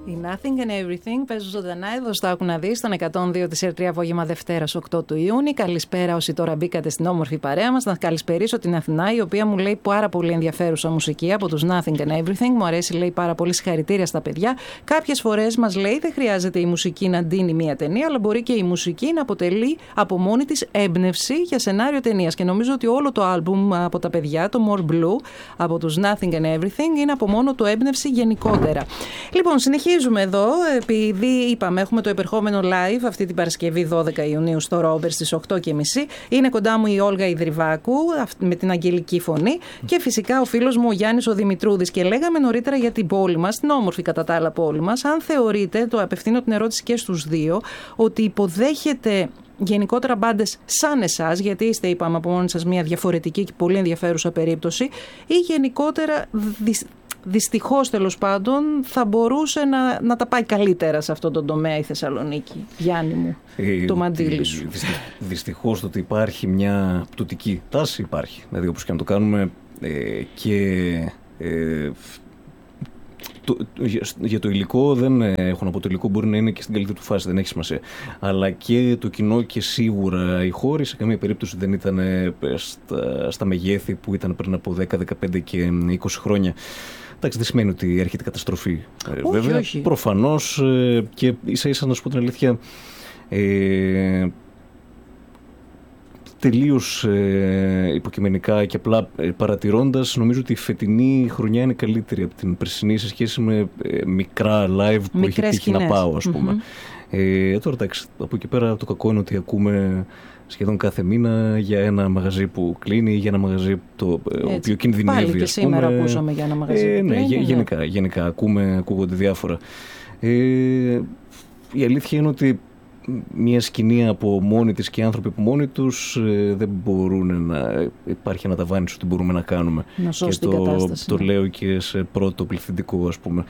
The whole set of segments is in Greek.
Η Nothing and Everything παίζουν ζωντανά εδώ στο Άκου να Δεις, στον 102 της ΕΡΤ3 απόγευμα Δευτέρας 8 του Ιούνιου. Καλησπέρα όσοι τώρα μπήκατε στην όμορφη παρέα μας. Να καλησπερίσω την Αθηνά, η οποία μου λέει πάρα πολύ ενδιαφέρουσα μουσική από τους Nothing and Everything. Μου αρέσει, λέει, πάρα πολύ, συγχαρητήρια στα παιδιά. Κάποιες φορές μας λέει δεν χρειάζεται η μουσική να ντύνει μια ταινία, αλλά μπορεί και η μουσική να αποτελεί από μόνη της έμπνευση για σενάριο ταινίας. Και νομίζω ότι όλο το άλμπουμ από τα παιδιά, το More Blue, από τους Nothing and Everything, είναι από μόνο το έμπνευση γενικότερα. Λοιπόν, συνεχίζουμε εδώ, επειδή είπαμε έχουμε το επερχόμενο live αυτή την Παρασκευή 12 Ιουνίου στο Ρόμπερ στις 8:30. Είναι κοντά μου η Όλγα Ιδρυβάκου με την αγγελική φωνή και φυσικά ο φίλος μου ο Γιάννης ο Δημητρούδης. Και λέγαμε νωρίτερα για την πόλη μας, την όμορφη κατά τα άλλα πόλη μας, αν θεωρείτε, το απευθύνω την ερώτηση και στους δύο, ότι υποδέχεται γενικότερα μπάντες σαν εσάς, γιατί είστε, είπαμε, από μόνοι σας μια διαφορετική και πολύ ενδιαφέρουσα περίπτωση, ή γενικότερα δυστυχώς, τέλος πάντων, θα μπορούσε να τα πάει καλύτερα σε αυτόν τον τομέα η Θεσσαλονίκη. Γιάννη μου, το μαντίλι σου. Δυστυχώς το ότι υπάρχει μια πτωτική τάση υπάρχει. Δηλαδή, όπως και να το κάνουμε, για το υλικό δεν έχω να πω. Το υλικό μπορεί να είναι και στην καλύτερη του φάση, δεν έχει σημασία. Αλλά και το κοινό και σίγουρα οι χώροι σε καμία περίπτωση δεν ήταν στα μεγέθη που ήταν πριν από 10, 15 και 20 χρόνια. Εντάξει, δεν σημαίνει ότι έρχεται καταστροφή. Βέβαια, όχι. Προφανώς και ίσα-ίσα, να σου πω την αλήθεια, τελείως υποκειμενικά και απλά παρατηρώντας, νομίζω ότι η φετινή χρονιά είναι καλύτερη από την περσινή σε σχέση με μικρά live που έχει τύχει να πάω, ας πούμε. Τώρα, εντάξει, από εκεί πέρα το κακό είναι ότι ακούμε σχεδόν κάθε μήνα για ένα μαγαζί που κλείνει ή για ένα μαγαζί το οποίο κινδυνεύει. Πάλι και σήμερα ακούσαμε για ένα μαγαζί που κλείνει. Γενικά ακούγονται διάφορα. Η αλήθεια είναι ότι μια σκηνή από μόνη της και οι άνθρωποι από μόνοι τους δεν μπορούν να υπάρχει ένα ταβάνι ότι μπορούμε να κάνουμε. Να σώσει και την κατάσταση. Το λέω και σε πρώτο πληθυντικό, ας πούμε.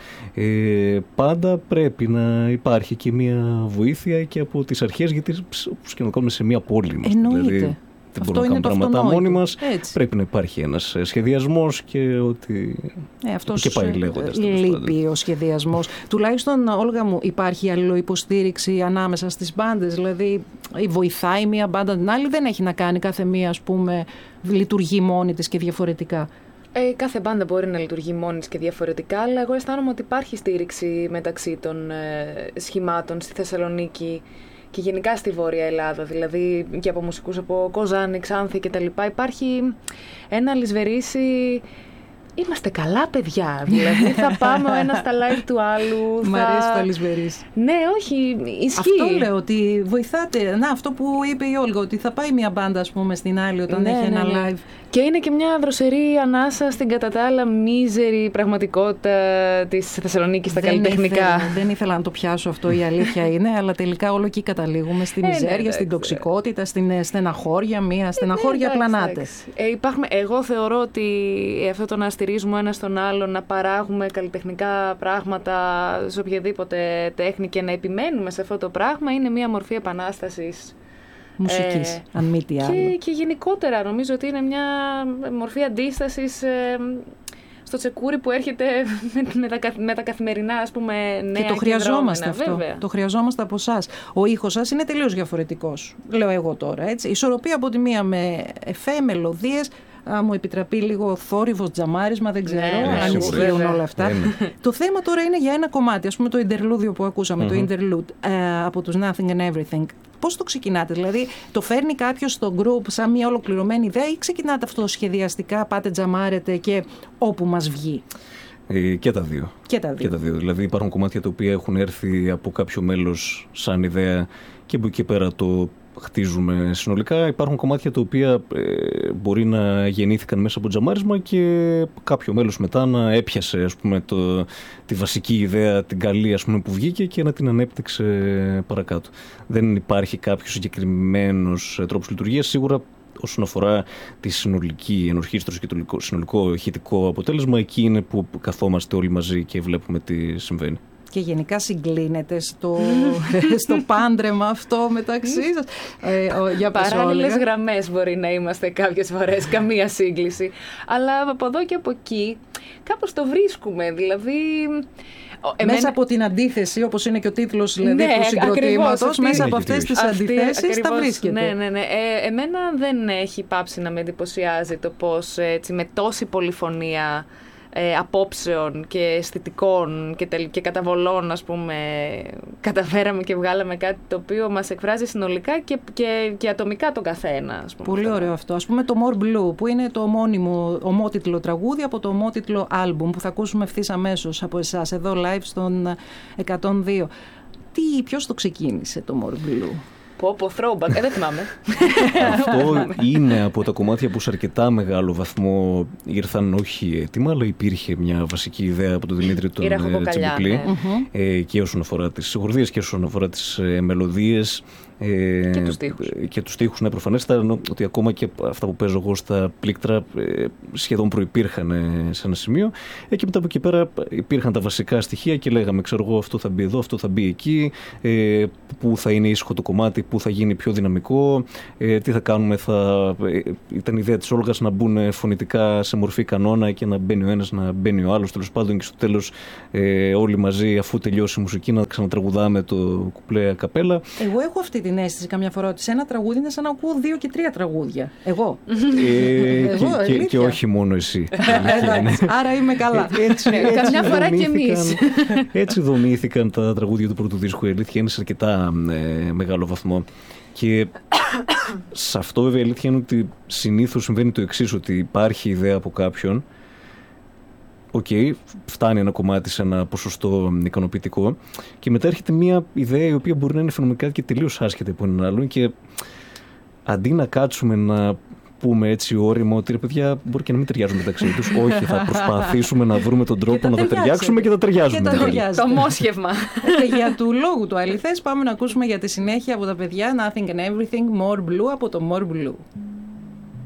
Πάντα πρέπει να υπάρχει και μια βοήθεια και από τις αρχές, γιατί όπως και να κάνουμε σε μια πόλη μας. Εννοείται. Δηλαδή, δεν μπορούμε να κάνουμε πράγματα μόνοι μας. Πρέπει να υπάρχει ένας σχεδιασμός και ότι. Αυτός και πάει λέγοντας. Λείπει ο σχεδιασμός. Τουλάχιστον, Όλγα μου, υπάρχει αλληλοϊποστήριξη ανάμεσα στις μπάντες. Δηλαδή, βοηθάει μία μπάντα την άλλη, δεν έχει να κάνει κάθε μία, ας πούμε, λειτουργεί μόνη της και διαφορετικά. Κάθε μπάντα μπορεί να λειτουργεί μόνη της και διαφορετικά, αλλά εγώ αισθάνομαι ότι υπάρχει στήριξη μεταξύ των σχημάτων στη Θεσσαλονίκη και γενικά στη Βόρεια Ελλάδα, δηλαδή και από μουσικούς από Κοζάνη, Ξάνθη κτλ. Υπάρχει ένα λησβερίσι. Είμαστε καλά, παιδιά. Δηλαδή θα πάμε ο ένας στα live του άλλου. Μ' αρέσει το λησβερίσι. Ναι, όχι, ισχύει. Αυτό λέω, ότι βοηθάτε. Να, αυτό που είπε η Όλγα, ότι θα πάει μια μπάντα, ας πούμε, στην άλλη όταν έχει ένα live. Και είναι και μια δροσερή ανάσα στην κατά τα άλλα μίζερη πραγματικότητα της Θεσσαλονίκης στα καλλιτεχνικά. Δεν ήθελα να το πιάσω αυτό, η αλήθεια είναι, αλλά τελικά όλο εκεί καταλήγουμε. Στη μιζέρια, στην τοξικότητα, στην στεναχώρια. Μια στεναχώρια πλανάτε. Εγώ θεωρώ ότι αυτό το να στηρίζουμε ένα στον άλλον, να παράγουμε καλλιτεχνικά πράγματα σε οποιαδήποτε τέχνη και να επιμένουμε σε αυτό το πράγμα είναι μια μορφή επανάστασης. Μουσικής, αν μη τι άλλο. Και γενικότερα νομίζω ότι είναι μια μορφή αντίστασης στο τσεκούρι που έρχεται με τα καθημερινά, ας πούμε, νέα. Και το χρειαζόμαστε αυτό. Βέβαια. Το χρειαζόμαστε από εσάς. Ο ήχος σας είναι τελείως διαφορετικός. Λέω εγώ τώρα, έτσι. Ισορροπία από τη μία με εφέ, μελωδίες. Αν μου επιτραπεί λίγο θόρυβος, τζαμάρισμα, δεν ξέρω αν ισχύουν όλα αυτά. Το θέμα τώρα είναι για ένα κομμάτι, ας πούμε το interlude που ακούσαμε, το interlude από τους Nothing and Everything. Πώς το ξεκινάτε, δηλαδή το φέρνει κάποιος στο group σαν μια ολοκληρωμένη ιδέα ή ξεκινάτε αυτό σχεδιαστικά, πάτε τζαμάρετε και όπου μας βγει? Και τα δύο. Δηλαδή υπάρχουν κομμάτια τα οποία έχουν έρθει από κάποιο μέλος σαν ιδέα και από εκεί πέρα το χτίζουμε συνολικά. Υπάρχουν κομμάτια τα οποία μπορεί να γεννήθηκαν μέσα από τζαμάρισμα και κάποιο μέλος μετά να έπιασε, ας πούμε, τη βασική ιδέα, την καλή, ας πούμε, που βγήκε και να την ανέπτυξε παρακάτω. Δεν υπάρχει κάποιος συγκεκριμένος τρόπος λειτουργίας. Σίγουρα όσον αφορά τη συνολική ενορχήστρωση και το συνολικό ηχητικό αποτέλεσμα, εκεί είναι που καθόμαστε όλοι μαζί και βλέπουμε τι συμβαίνει. Και γενικά συγκλίνεται στο πάντρεμα αυτό μεταξύ σας. Παράλληλες γραμμές μπορεί να είμαστε κάποιες φορές, καμία σύγκληση. Αλλά από εδώ και από εκεί κάπως το βρίσκουμε. Δηλαδή... Μέσα από την αντίθεση, όπως είναι και ο τίτλος δηλαδή, του συγκροτήματος, μέσα από αυτές τις αντιθέσεις τα βρίσκεται. Ναι. Εμένα δεν έχει πάψει να με εντυπωσιάζει το πώς έτσι, με τόση πολυφωνία απόψεων και αισθητικών και καταβολών, ας πούμε, καταφέραμε και βγάλαμε κάτι το οποίο μας εκφράζει συνολικά και ατομικά τον καθένα. Ας πούμε. Πολύ ωραίο αυτό. Ας πούμε το More Blue, που είναι το ομότιτλο τραγούδι από το ομότιτλο άλμπουμ που θα ακούσουμε ευθύς αμέσως από εσάς εδώ live στον 102. Ποιος το ξεκίνησε το More Blue? Πω throwback, δεν θυμάμαι. Αυτό είναι από τα κομμάτια που σε αρκετά μεγάλο βαθμό ήρθαν όχι έτοιμα, αλλά υπήρχε μια βασική ιδέα από τον Δημήτρη τον Τσιμπουκλή, και όσον αφορά τις συγχορδίες και όσον αφορά τις μελωδίες. Και τους στίχους, ναι, προφανέστατα, ότι ακόμα και αυτά που παίζω εγώ στα πλήκτρα σχεδόν προϋπήρχαν σε ένα σημείο. Και μετά από εκεί πέρα υπήρχαν τα βασικά στοιχεία και λέγαμε, ξέρω εγώ, αυτό θα μπει εδώ, αυτό θα μπει εκεί, πού θα είναι ήσυχο το κομμάτι, πού θα γίνει πιο δυναμικό, τι θα κάνουμε. Ήταν η ιδέα της Όλγας να μπουν φωνητικά σε μορφή κανόνα και να μπαίνει ο ένας, να μπαίνει ο άλλος, τέλος πάντων, και στο τέλος όλοι μαζί, αφού τελειώσει η μουσική, να ξανατραγουδάμε το κουπλέ καπέλα. Εγώ έχω αυτή την αίσθηση καμιά φορά ότι σε ένα τραγούδι είναι σαν να ακούω 2 και 3 τραγούδια. Εγώ. Και όχι μόνο εσύ. Άρα είμαι καλά. Καμιά φορά και εμείς. Έτσι δομήθηκαν τα τραγούδια του πρώτου δίσκου. Η αλήθεια είναι σε αρκετά μεγάλο βαθμό. Και σε αυτό βέβαια η αλήθεια είναι ότι συνήθως συμβαίνει το εξής, ότι υπάρχει ιδέα από κάποιον. Φτάνει ένα κομμάτι σε ένα ποσοστό ικανοποιητικό και μετά έρχεται μια ιδέα η οποία μπορεί να είναι φαινομενικά και τελείως άσχετη από έναν άλλον, και αντί να κάτσουμε να πούμε έτσι όριμο ότι ρε παιδιά μπορεί και να μην ταιριάζουν μεταξύ τους, όχι, θα προσπαθήσουμε να βρούμε τον τρόπο να τα ταιριάξουμε και τα ταιριάζουμε. Το μόσχευμα. Για του λόγου του αληθές πάμε να ακούσουμε για τη συνέχεια από τα παιδιά Nothing and Everything, More Blue από το More Blue.